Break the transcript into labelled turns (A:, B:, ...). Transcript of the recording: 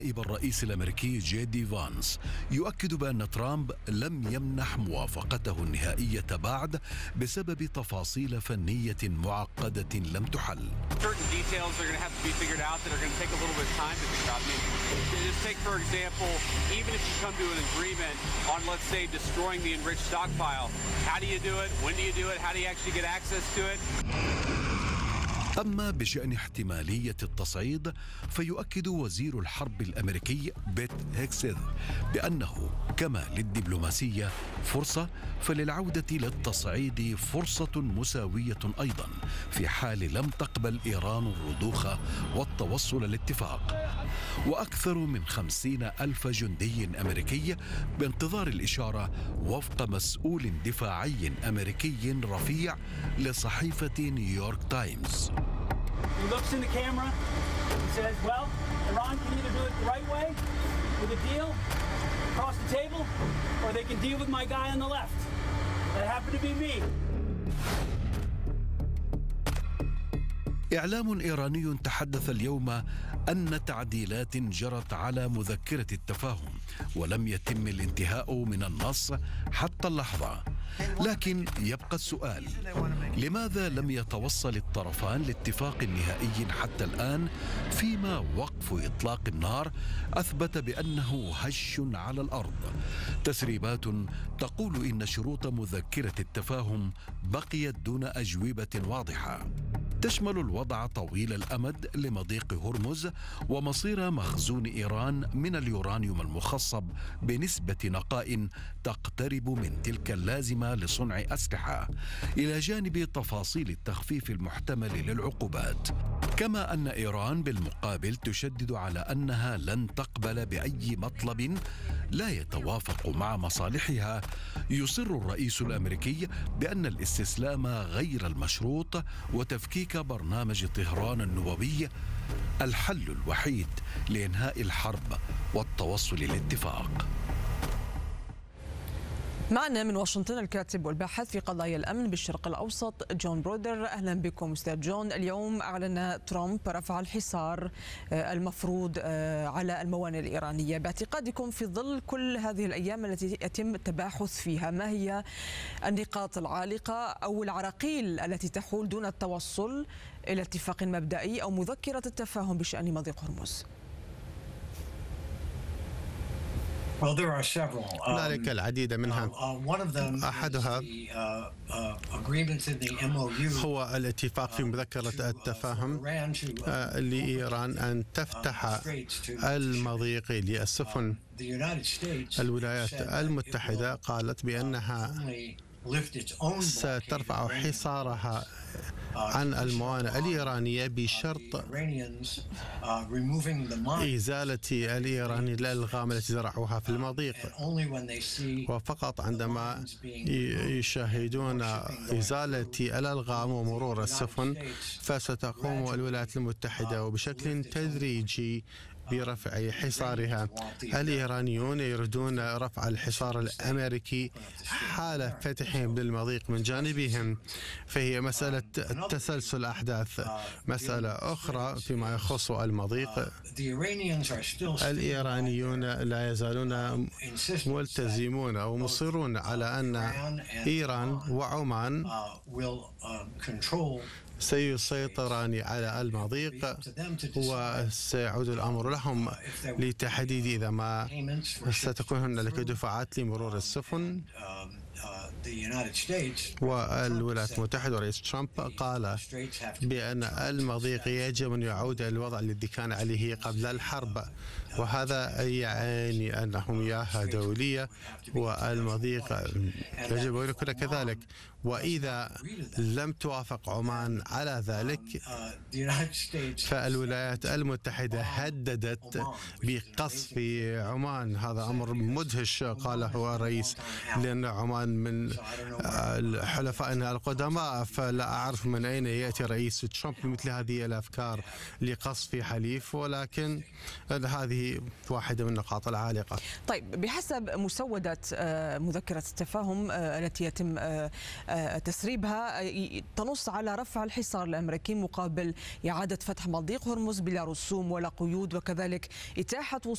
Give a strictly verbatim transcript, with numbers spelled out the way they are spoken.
A: نائب الرئيس الأمريكي جي دي فانس يؤكد بأن ترامب لم يمنح موافقته النهائية بعد بسبب تفاصيل فنية معقدة لم تحل. أما بشأن احتمالية التصعيد فيؤكد وزير الحرب الأمريكي بيت هيكسيث بأنه كما للدبلوماسية فرصة فللعودة للتصعيد فرصة مساوية أيضا في حال لم تقبل إيران الرضوخ والتوصل لاتفاق. وأكثر من خمسين ألف جندي أمريكي بانتظار الإشارة وفق مسؤول دفاعي أمريكي رفيع لصحيفة نيويورك تايمز.
B: He looks in the camera and says, well, Iran can either do it the right way with a deal across the table, or they can deal with my guy on the left. That happened to be me.
A: إعلام إيراني تحدث اليوم أن تعديلات جرت على مذكرة التفاهم ولم يتم الانتهاء من النص حتى اللحظة. لكن يبقى السؤال: لماذا لم يتوصل الطرفان لاتفاق نهائي حتى الآن، فيما وقف إطلاق النار أثبت بأنه هش على الأرض؟ تسريبات تقول إن شروط مذكرة التفاهم بقيت دون أجوبة واضحة تشمل الوضع طويل الأمد لمضيق هرمز ومصير مخزون إيران من اليورانيوم المخصب بنسبة نقاء تقترب من تلك اللازمة لصنع أسلحة، إلى جانب تفاصيل التخفيف المحتمل للعقوبات. كما أن إيران بالمقابل تشدد على أنها لن تقبل بأي مطلب لا يتوافق مع مصالحها. يصر الرئيس الأمريكي بأن الاستسلام غير المشروط وتفكيك برنامج طهران النووي الحل الوحيد لإنهاء الحرب والتوصل لاتفاق.
C: معنا من واشنطن الكاتب والباحث في قضايا الأمن بالشرق الأوسط جون برودر. أهلا بكم أستاذ جون. اليوم أعلن ترامب رفع الحصار المفروض على الموانئ الإيرانية. باعتقادكم في ظل كل هذه الأيام التي يتم التباحث فيها، ما هي النقاط العالقة أو العراقيل التي تحول دون التوصل إلى اتفاق مبدئي أو مذكرة التفاهم بشأن مضيق هرمز؟
D: هنالك العديد منها. أحدها هو الاتفاق في مذكرة التفاهم لإيران أن تفتح المضيق للسفن. الولايات المتحدة قالت بأنها سترفع حصارها عن الموانئ الإيرانية بشرط إزالة الإيران الألغام التي زرعوها في المضيق، وفقط عندما يشاهدون إزالة الألغام ومرور السفن فستقوم الولايات المتحدة وبشكل تدريجي برفع حصارها. الإيرانيون يريدون رفع الحصار الأمريكي حال فتحهم للمضيق من جانبهم، فهي مسألة تسلسل أحداث. مسألة أخرى فيما يخص المضيق، الإيرانيون لا يزالون ملتزمون أو مصرون على أن إيران وعمان سيسيطران على المضيق وسيعود الأمر لهم لتحديد إذا ما ستكون هنالك دفعات لمرور السفن. والولايات المتحدة ورئيس ترامب قال بأن المضيق يجب أن يعود إلى الوضع الذي كان عليه قبل الحرب، وهذا يعني أنه مياه دولية والمضيق يجب أن يكون كذلك. وإذا لم توافق عمان على ذلك فالولايات المتحدة هددت بقصف عمان. هذا أمر مدهش قاله الرئيس، لأن عمان من حلفائنا القدماء، فلا أعرف من أين يأتي رئيس ترامب بمثل هذه الأفكار لقصف حليف، ولكن هذه واحدة من النقاط العالقة.
C: طيب، بحسب مسودة مذكرة التفاهم التي يتم تسريبها تنص على رفع الحصار الأمريكي مقابل إعادة فتح مضيق هرمز بلا رسوم ولا قيود، وكذلك إتاحة